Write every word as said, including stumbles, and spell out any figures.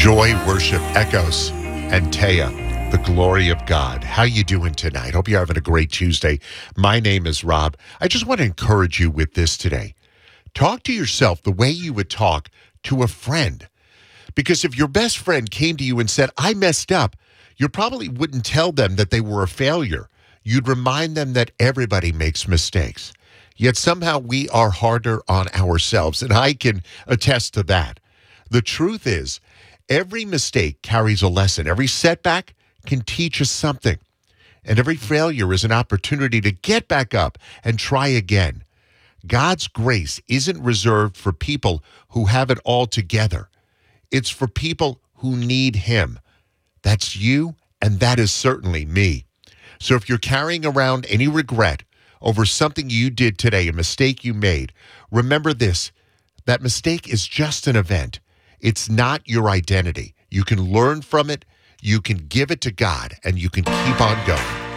Joy, worship, echoes, and Taya, the glory of God. How you doing tonight? Hope you're having a great Tuesday. My name is Rob. I just want to encourage you with this today. Talk to yourself the way you would talk to a friend. Because if your best friend came to you and said, I messed up, you probably wouldn't tell them that they were a failure. You'd remind them that everybody makes mistakes. Yet somehow we are harder on ourselves, and I can attest to that. The truth is, every mistake carries a lesson. Every setback can teach us something. And every failure is an opportunity to get back up and try again. God's grace isn't reserved for people who have it all together. It's for people who need him. That's you, and that is certainly me. So if you're carrying around any regret over something you did today, a mistake you made, remember this: that mistake is just an event. It's not your identity. You can learn from it, you can give it to God, and you can keep on going.